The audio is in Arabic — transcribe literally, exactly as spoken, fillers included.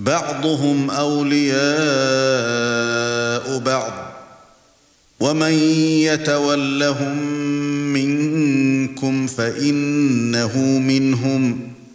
بعضهم أولياء بعض ومن يتولهم منكم فإنه منهم